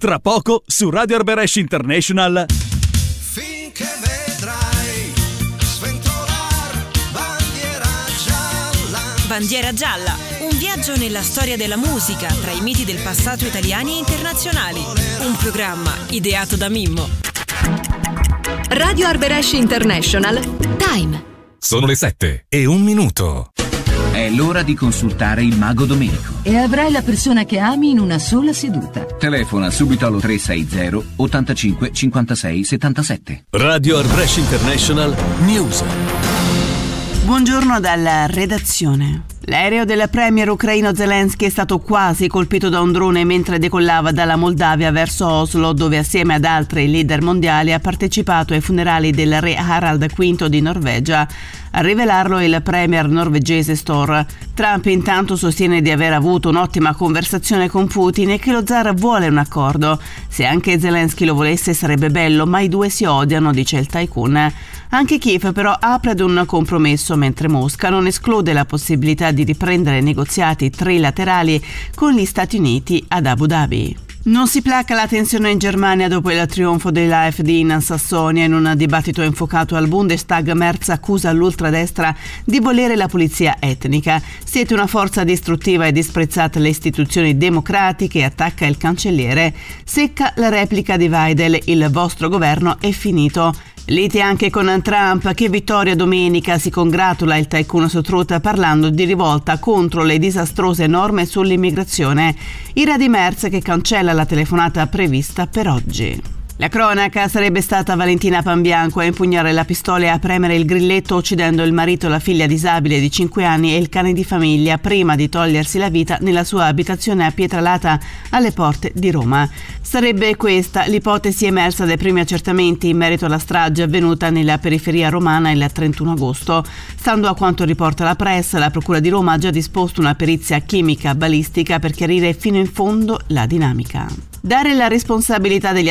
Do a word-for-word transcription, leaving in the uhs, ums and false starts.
Tra poco su Radio Arberesh International. Finché vedrai sventolar bandiera gialla. Bandiera gialla, un viaggio nella storia della musica tra i miti del passato italiani e internazionali. Un programma ideato da Mimmo. Radio Arberesh International Time. Sono le sette e un minuto. È l'ora di consultare il mago Domenico. E avrai la persona che ami in una sola seduta. Telefona subito allo tre sei zero ottantacinque cinquantasei settantasette. Radio Arberesh International News. Buongiorno dalla redazione. L'aereo del premier ucraino Zelensky è stato quasi colpito da un drone mentre decollava dalla Moldavia verso Oslo, dove assieme ad altri leader mondiali ha partecipato ai funerali del re Harald V di Norvegia. A rivelarlo il premier norvegese Støre. Trump intanto sostiene di aver avuto un'ottima conversazione con Putin e che lo zar vuole un accordo. Se anche Zelensky lo volesse sarebbe bello, ma i due si odiano, dice il tycoon. Anche Kiev però apre ad un compromesso, mentre Mosca non esclude la possibilità di riprendere negoziati trilaterali con gli Stati Uniti ad Abu Dhabi. Non si placa la tensione in Germania dopo il trionfo dell'A F D in Sassonia. In un dibattito infocato al Bundestag, Merz accusa l'ultradestra di volere la pulizia etnica. Siete una forza distruttiva e disprezzate le istituzioni democratiche, e attacca il cancelliere. Secca la replica di Weidel, il vostro governo è finito. Liti anche con Trump, che vittoria domenica, si congratula il tycoon su Truth parlando di rivolta contro le disastrose norme sull'immigrazione. Ira di Merz che cancella la telefonata prevista per oggi. La cronaca: sarebbe stata Valentina Panbianco a impugnare la pistola e a premere il grilletto, uccidendo il marito, la figlia disabile di cinque anni e il cane di famiglia prima di togliersi la vita nella sua abitazione a Pietralata alle porte di Roma. Sarebbe questa l'ipotesi emersa dai primi accertamenti in merito alla strage avvenuta nella periferia romana il trentuno agosto. Stando a quanto riporta la Press, la Procura di Roma ha già disposto una perizia chimica balistica per chiarire fino in fondo la dinamica. Dare la responsabilità degli